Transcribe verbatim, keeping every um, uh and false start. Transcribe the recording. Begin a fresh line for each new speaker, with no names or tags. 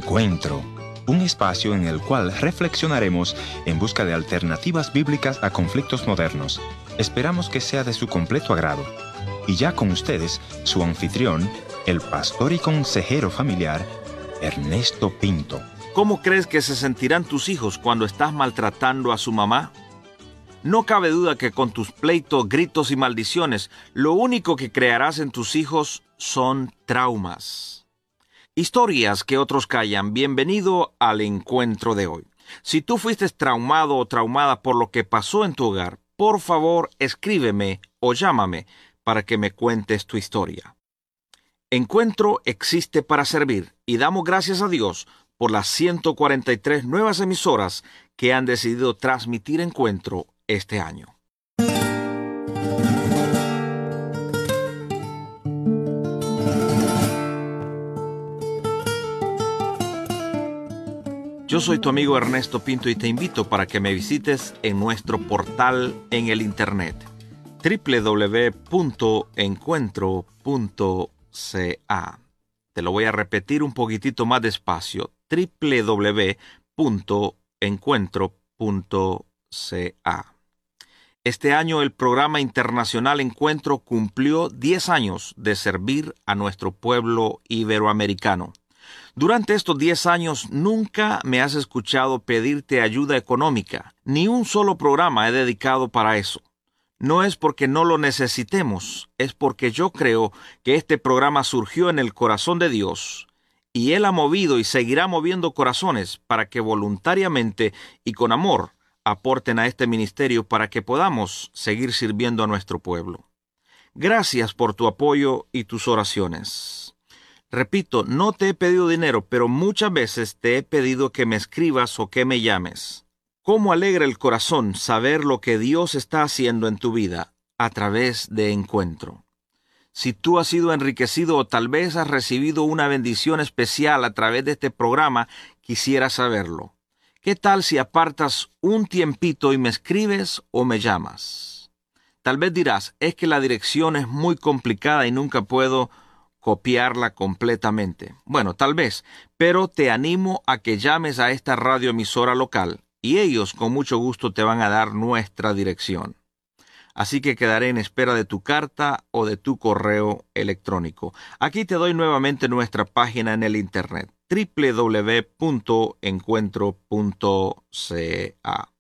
Encuentro, un espacio en el cual reflexionaremos en busca de alternativas bíblicas a conflictos modernos. Esperamos que sea de su completo agrado. Y ya con ustedes, su anfitrión, el pastor y consejero familiar, Ernesto Pinto.
¿Cómo crees que se sentirán tus hijos cuando estás maltratando a su mamá? No cabe duda que con tus pleitos, gritos y maldiciones, lo único que crearás en tus hijos son traumas. Historias que otros callan. Bienvenido al encuentro de hoy. Si tú fuiste traumado o traumada por lo que pasó en tu hogar, por favor escríbeme o llámame para que me cuentes tu historia. Encuentro existe para servir y damos gracias a Dios por las ciento cuarenta y tres nuevas emisoras que han decidido transmitir Encuentro este año. Yo soy tu amigo Ernesto Pinto y te invito para que me visites en nuestro portal en el internet doble u doble u doble u punto encuentro punto ca. Te lo voy a repetir un poquitito más despacio. doble u doble u doble u punto encuentro punto ca. Este año el programa internacional Encuentro cumplió diez años de servir a nuestro pueblo iberoamericano. Durante estos diez años nunca me has escuchado pedirte ayuda económica. Ni un solo programa he dedicado para eso. No es porque no lo necesitemos, es porque yo creo que este programa surgió en el corazón de Dios y Él ha movido y seguirá moviendo corazones para que voluntariamente y con amor aporten a este ministerio para que podamos seguir sirviendo a nuestro pueblo. Gracias por tu apoyo y tus oraciones. Repito, no te he pedido dinero, pero muchas veces te he pedido que me escribas o que me llames. ¿Cómo alegra el corazón saber lo que Dios está haciendo en tu vida a través de Encuentro? Si tú has sido enriquecido o tal vez has recibido una bendición especial a través de este programa, quisiera saberlo. ¿Qué tal si apartas un tiempito y me escribes o me llamas? Tal vez dirás, es que la dirección es muy complicada y nunca puedo copiarla completamente. Bueno, tal vez, pero te animo a que llames a esta radioemisora local y ellos con mucho gusto te van a dar nuestra dirección. Así que quedaré en espera de tu carta o de tu correo electrónico. Aquí te doy nuevamente nuestra página en el internet doble u doble u doble u punto encuentro punto ca.